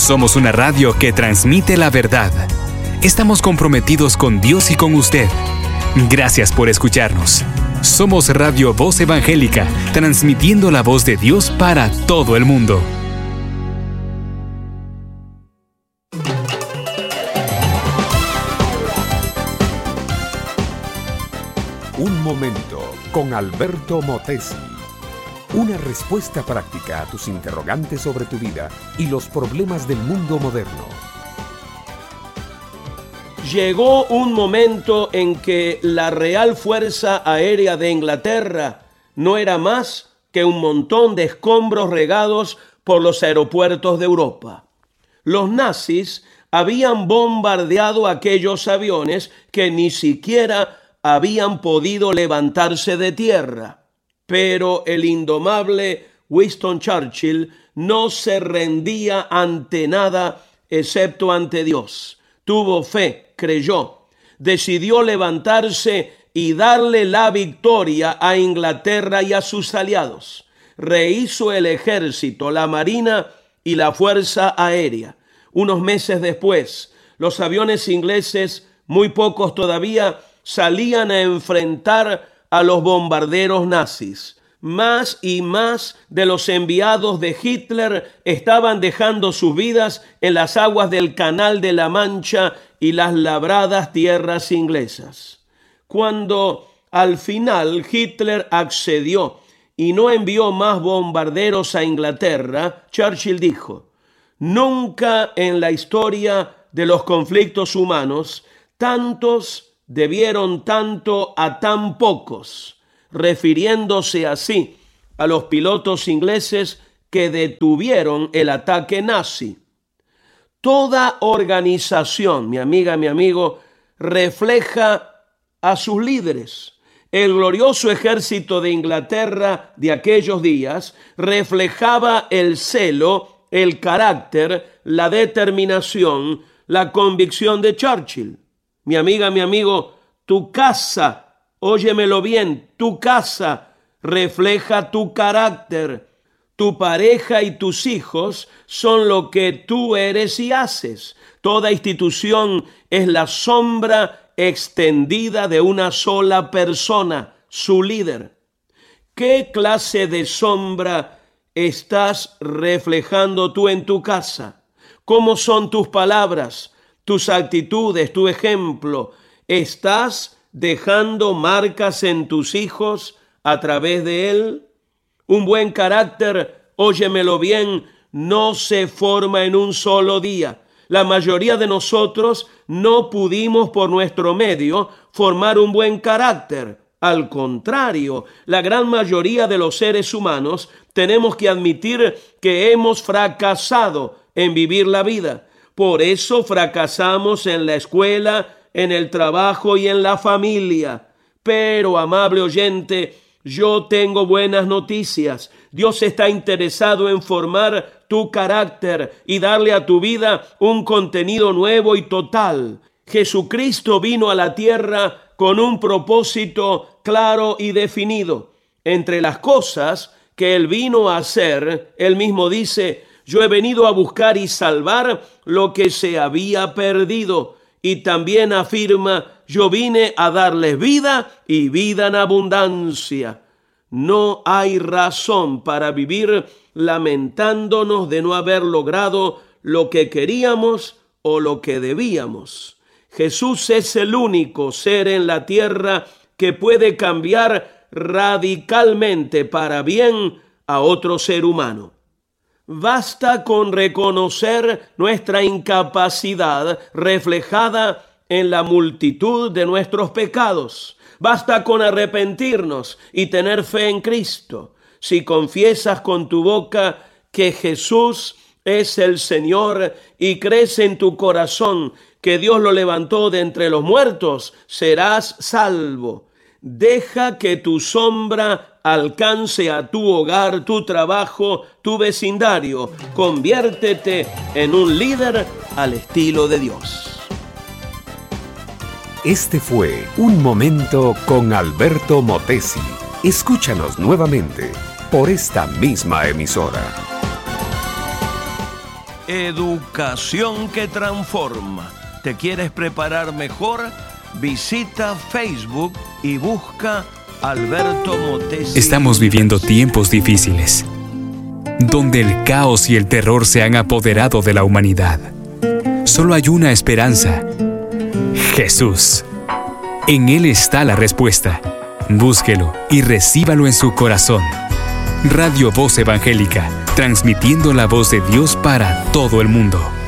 Somos una radio que transmite la verdad. Estamos comprometidos con Dios y con usted. Gracias por escucharnos. Somos Radio Voz Evangélica, transmitiendo la voz de Dios para todo el mundo. Un momento con Alberto Motesi. Una respuesta práctica a tus interrogantes sobre tu vida y los problemas del mundo moderno. Llegó un momento en que la Real Fuerza Aérea de Inglaterra no era más que un montón de escombros regados por los aeropuertos de Europa. Los nazis habían bombardeado aquellos aviones que ni siquiera habían podido levantarse de tierra. Pero el indomable Winston Churchill no se rendía ante nada excepto ante Dios. Tuvo fe, creyó, decidió levantarse y darle la victoria a Inglaterra y a sus aliados. Rehizo el ejército, la marina y la fuerza aérea. Unos meses después, los aviones ingleses, muy pocos todavía, salían a enfrentar a los bombarderos nazis. Más y más de los enviados de Hitler estaban dejando sus vidas en las aguas del Canal de la Mancha y las labradas tierras inglesas. Cuando al final Hitler accedió y no envió más bombarderos a Inglaterra, Churchill dijo: nunca en la historia de los conflictos humanos tantos debieron tanto a tan pocos, refiriéndose así a los pilotos ingleses que detuvieron el ataque nazi. Toda organización, mi amiga, mi amigo, refleja a sus líderes. El glorioso ejército de Inglaterra de aquellos días reflejaba el celo, el carácter, la determinación, la convicción de Churchill. Mi amiga, mi amigo, tu casa, óyemelo bien, tu casa refleja tu carácter. Tu pareja y tus hijos son lo que tú eres y haces. Toda institución es la sombra extendida de una sola persona, su líder. ¿Qué clase de sombra estás reflejando tú en tu casa? ¿Cómo son tus palabras, tus actitudes, tu ejemplo? ¿Estás dejando marcas en tus hijos a través de él? Un buen carácter, óyemelo bien, no se forma en un solo día. La mayoría de nosotros no pudimos por nuestro medio formar un buen carácter. Al contrario, la gran mayoría de los seres humanos tenemos que admitir que hemos fracasado en vivir la vida. Por eso fracasamos en la escuela, en el trabajo y en la familia. Pero, amable oyente, yo tengo buenas noticias. Dios está interesado en formar tu carácter y darle a tu vida un contenido nuevo y total. Jesucristo vino a la tierra con un propósito claro y definido. Entre las cosas que Él vino a hacer, Él mismo dice: yo he venido a buscar y salvar lo que se había perdido. Y también afirma: yo vine a darles vida y vida en abundancia. No hay razón para vivir lamentándonos de no haber logrado lo que queríamos o lo que debíamos. Jesús es el único ser en la tierra que puede cambiar radicalmente para bien a otro ser humano. Basta con reconocer nuestra incapacidad reflejada en la multitud de nuestros pecados. Basta con arrepentirnos y tener fe en Cristo. Si confiesas con tu boca que Jesús es el Señor y crees en tu corazón que Dios lo levantó de entre los muertos, serás salvo. Deja que tu sombra alcance a tu hogar, tu trabajo, tu vecindario. Conviértete en un líder al estilo de Dios. Este fue Un Momento con Alberto Motesi. Escúchanos nuevamente por esta misma emisora. Educación que transforma. ¿Te quieres preparar mejor? Visita Facebook y busca Alberto Motesi. Estamos viviendo tiempos difíciles, donde el caos y el terror se han apoderado de la humanidad. Solo hay una esperanza: Jesús. En Él está la respuesta. Búsquelo y recíbalo en su corazón. Radio Voz Evangélica, transmitiendo la voz de Dios para todo el mundo.